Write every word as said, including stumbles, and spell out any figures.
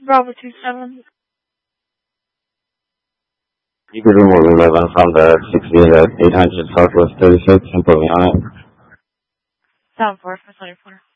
Bravo two seven. You could remove eleven from the sixty at eight hundred Southwest thirty-six and put me on it. Seven four for twenty four.